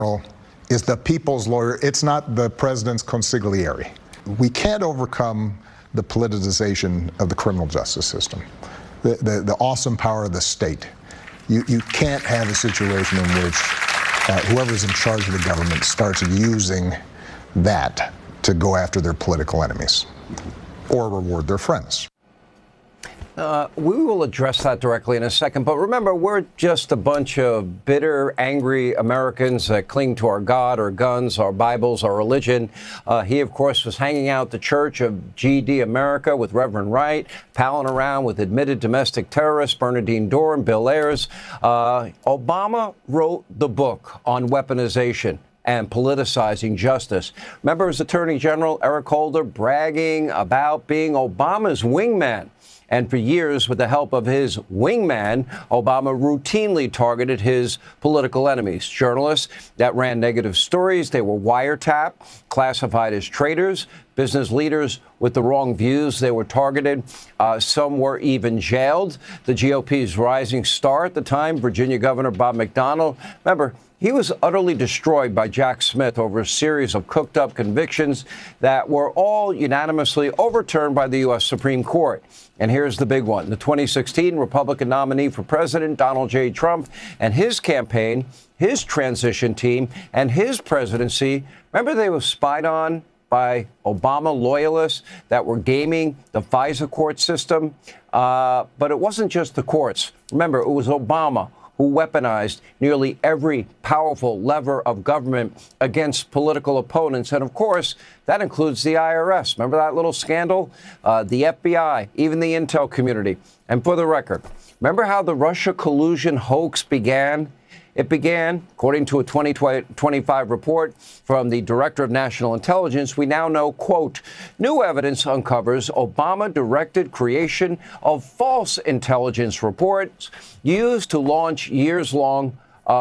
is the people's lawyer. It's not the president's consigliere. We can't overcome the politicization of the criminal justice system, the awesome power of the state. You can't have a situation in which whoever's in charge of the government starts using that to go after their political enemies or reward their friends. We will address that directly in a second. But remember, we're just a bunch of bitter, angry Americans that cling to our God, our guns, our Bibles, our religion. He, of course, was hanging out at the Church of GD America with Reverend Wright, palling around with admitted domestic terrorists, Bernardine Dohrn, Bill Ayers. Obama wrote the book on weaponization and politicizing justice. Remember his Attorney General, Eric Holder, bragging about being Obama's wingman. And for years, with the help of his wingman, Obama routinely targeted his political enemies, journalists that ran negative stories. They were wiretapped, classified as traitors, business leaders with the wrong views. They were targeted. Some were even jailed. The GOP's rising star at the time, Virginia Governor Bob McDonnell. Remember, he was utterly destroyed by Jack Smith over a series of cooked-up convictions that were all unanimously overturned by the U.S. Supreme Court. And here's the big one. The 2016 Republican nominee for president, Donald J. Trump, and his campaign, his transition team, and his presidency, remember they were spied on by Obama loyalists that were gaming the FISA court system? But it wasn't just the courts. Remember, it was Obama who weaponized nearly every powerful lever of government against political opponents. And of course, that includes the IRS. Remember that little scandal? The FBI, even the intel community. And for the record, remember how the Russia collusion hoax began? It began, according to a 2025 report from the Director of National Intelligence, we now know, quote, new evidence uncovers Obama-directed creation of false intelligence reports used to launch years-long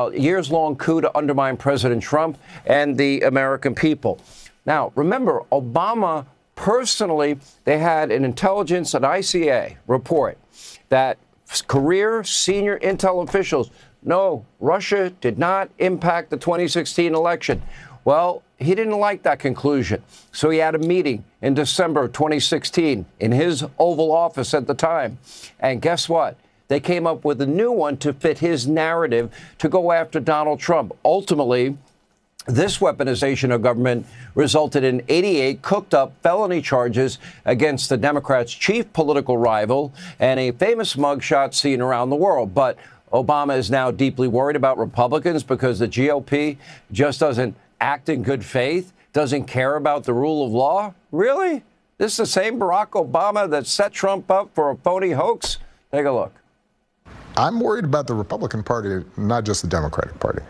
coup to undermine President Trump and the American people. Now, remember, Obama personally, they had an intelligence, an ICA report that career senior intel officials, no, Russia did not impact the 2016 election. Well, he didn't like that conclusion. So he had a meeting in December of 2016 in his Oval Office at the time. And guess what? They came up with a new one to fit his narrative to go after Donald Trump. Ultimately, this weaponization of government resulted in 88 cooked-up felony charges against the Democrats' chief political rival and a famous mugshot seen around the world. But Obama is now deeply worried about Republicans because the GOP just doesn't act in good faith, doesn't care about the rule of law. Really? This is the same Barack Obama that set Trump up for a phony hoax? Take a look. I'm worried about the Republican Party, not just the Democratic Party.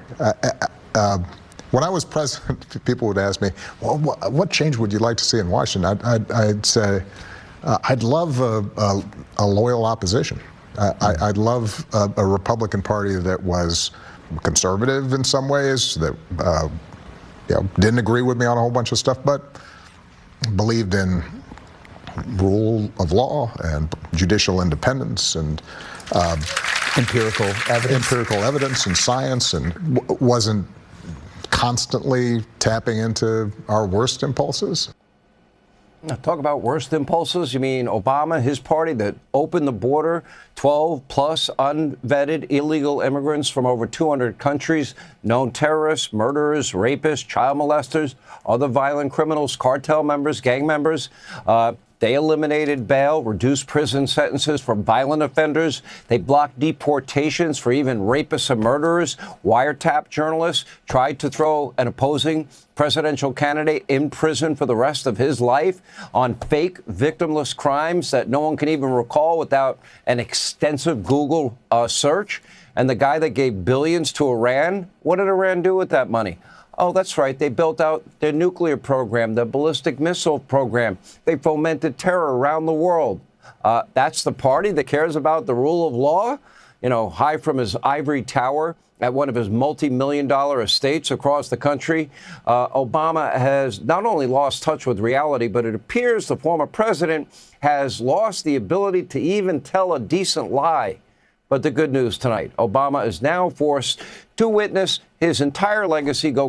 When I was president, people would ask me, well, what change would you like to see in Washington? I'd say, I'd love a loyal opposition. I'd love a Republican Party that was conservative in some ways, that didn't agree with me on a whole bunch of stuff, but believed in rule of law and judicial independence and empirical evidence and science, and wasn't constantly tapping into our worst impulses. Now, talk about worst impulses. You mean Obama, his party that opened the border, 12 plus unvetted illegal immigrants from over 200 countries, known terrorists, murderers, rapists, child molesters, other violent criminals, cartel members, gang members. They eliminated bail, reduced prison sentences for violent offenders. They blocked deportations for even rapists and murderers, wiretapped journalists, tried to throw an opposing presidential candidate in prison for the rest of his life on fake victimless crimes that no one can even recall without an extensive Google search. And the guy that gave billions to Iran, what did Iran do with that money? Oh, that's right. They built out their nuclear program, their ballistic missile program. They fomented terror around the world. That's the party that cares about the rule of law? You know, high from his ivory tower at one of his multi-million-dollar estates across the country. Obama has not only lost touch with reality, but it appears the former president has lost the ability to even tell a decent lie. But the good news tonight, Obama is now forced to witness his entire legacy go